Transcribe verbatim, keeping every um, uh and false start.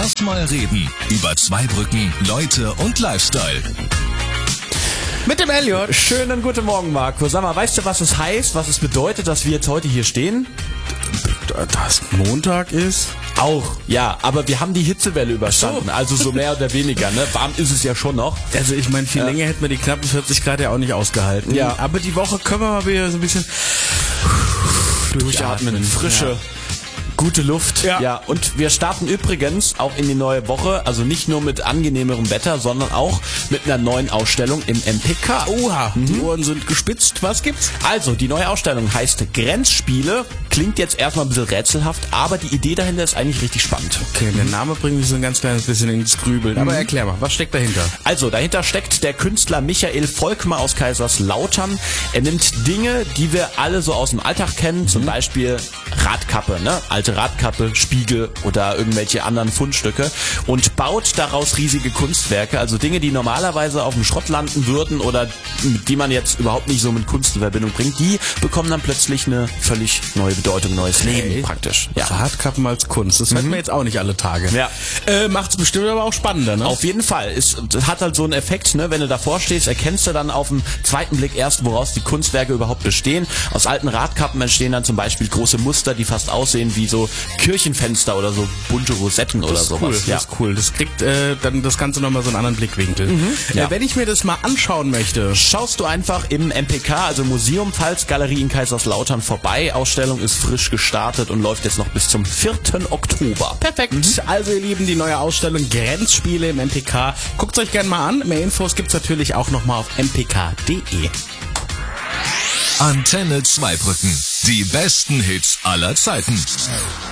Lass mal reden über Zweibrücken, Leute und Lifestyle. Mit dem Elliot. Schönen guten Morgen, Marco. Sag mal, weißt du, was es heißt, was es bedeutet, dass wir jetzt heute hier stehen? Dass Montag ist? Auch, ja, aber wir haben die Hitzewelle überstanden, so. also so mehr oder weniger, ne? Warm ist es ja schon noch. Also ich meine, viel Ja. länger hätten wir die knappen vierzig Grad ja auch nicht ausgehalten. Ja. Aber die Woche können wir mal wieder so ein bisschen Durchatmen, frische, Ja. gute Luft. Ja. ja. Und wir starten übrigens auch in die neue Woche, also nicht nur mit angenehmerem Wetter, sondern auch mit einer neuen Ausstellung im M P K. Oha, die Ohren sind gespitzt. Was gibt's? Also, die neue Ausstellung heißt Grenzspiele. Klingt jetzt erstmal ein bisschen rätselhaft, aber die Idee dahinter ist eigentlich richtig spannend. Okay, der Name bringt mich so ein ganz kleines bisschen ins Grübeln. Aber erklär mal, was steckt dahinter? Also, dahinter steckt der Künstler Michael Volkmar aus Kaiserslautern. Er nimmt Dinge, die wir alle so aus dem Alltag kennen, zum Beispiel Radkappe, ne? Alte Radkappe, Spiegel oder irgendwelche anderen Fundstücke und baut daraus riesige Kunstwerke, also Dinge, die normalerweise auf dem Schrott landen würden oder die man jetzt überhaupt nicht so mit Kunst in Verbindung bringt, die bekommen dann plötzlich eine völlig neue Bedeutung, neues Leben Hey. praktisch. Ja. Radkappen als Kunst. Das hört man jetzt auch nicht alle Tage. Ja. Äh, macht's bestimmt aber auch spannender, ne? Auf jeden Fall. Es das hat halt so einen Effekt, ne? Wenn du davor stehst, erkennst du dann auf den zweiten Blick erst, woraus die Kunstwerke überhaupt bestehen. Aus alten Radkappen entstehen dann zum Beispiel große Muster, die fast aussehen wie so Kirchenfenster oder so bunte Rosetten oder Das ist sowas. cool, Ja. das ist cool. Das kriegt äh, dann das Ganze nochmal so einen anderen Blickwinkel. ja. Äh, wenn ich mir das mal anschauen möchte, Schaust du einfach im M P K, also Museum Pfalzgalerie in Kaiserslautern vorbei. Ausstellung ist frisch gestartet und läuft jetzt noch bis zum vierten Oktober. perfekt. Also ihr Lieben, die neue Ausstellung Grenzspiele im M P K. Guckt euch gerne mal an. Mehr Infos gibt's natürlich auch nochmal auf m p k punkt d e. Antenne Zweibrücken. Die besten Hits aller Zeiten.